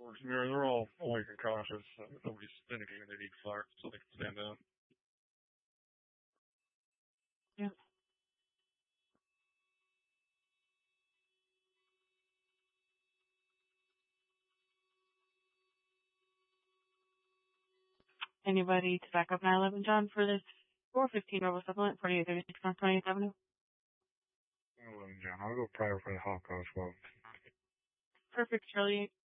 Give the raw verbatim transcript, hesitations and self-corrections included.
They're, they're all awake and cautious. Uh, nobody's indicating they need fire, so they can stand down. Yeah. Anybody to back up nine eleven, John, for this four fifteen Robo Supplement, forty-eight thirty-six North twentieth Avenue? nine eleven, John. I'll go prior for the Holocaust. Well, Perfect, Charlie.